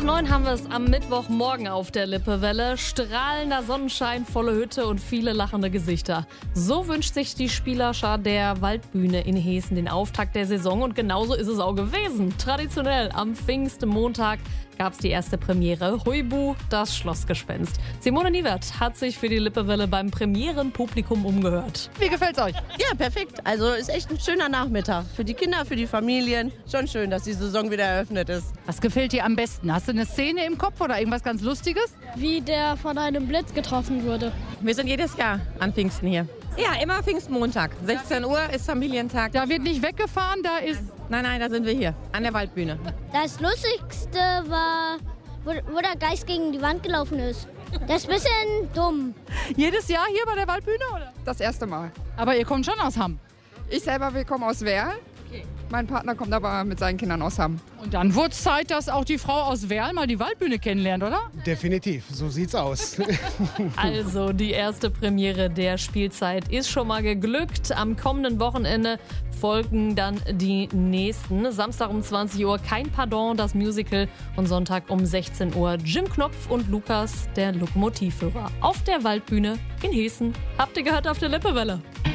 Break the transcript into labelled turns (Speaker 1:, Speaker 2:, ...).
Speaker 1: 8:09 haben wir es am Mittwochmorgen auf der Lippewelle. Strahlender Sonnenschein, volle Hütte und viele lachende Gesichter. So wünscht sich die Spielerschar der Waldbühne in Heeßen den Auftakt der Saison und genauso ist es auch gewesen. Traditionell am Pfingstmontag gab es die erste Premiere. Huibu, das Schlossgespenst. Simone Niewert hat sich für die Lippewelle beim Premierenpublikum umgehört.
Speaker 2: Wie gefällt's euch?
Speaker 3: Ja, perfekt. Also ist echt ein schöner Nachmittag. Für die Kinder, für die Familien. Schon schön, dass die Saison wieder eröffnet ist.
Speaker 2: Was gefällt dir am besten? Hast du eine Szene im Kopf oder irgendwas ganz Lustiges?
Speaker 4: Wie der von einem Blitz getroffen wurde.
Speaker 5: Wir sind jedes Jahr an Pfingsten hier. Ja, immer Pfingstmontag. 16 Uhr ist Familientag.
Speaker 2: Da wird nicht weggefahren, da ist...
Speaker 5: Nein, da sind wir hier, an der Waldbühne.
Speaker 4: Das Lustigste war, wo der Geist gegen die Wand gelaufen ist. Das ist ein bisschen dumm.
Speaker 2: Jedes Jahr hier bei der Waldbühne, oder?
Speaker 6: Das erste Mal.
Speaker 2: Aber ihr kommt schon aus Hamm.
Speaker 6: Ich selber komme aus Werl.
Speaker 2: Okay.
Speaker 6: Mein Partner kommt aber mit seinen Kindern aus Hamm.
Speaker 2: Und dann wurde es Zeit, dass auch die Frau aus Werl mal die Waldbühne kennenlernt, oder?
Speaker 7: Definitiv, so sieht's aus.
Speaker 1: Also die erste Premiere der Spielzeit ist schon mal geglückt. Am kommenden Wochenende folgen dann die nächsten. Samstag um 20 Uhr Kein Pardon, das Musical. Und Sonntag um 16 Uhr Jim Knopf und Lukas, der Lokomotivführer. Auf der Waldbühne in Heeßen. Habt ihr gehört auf der Lippewelle?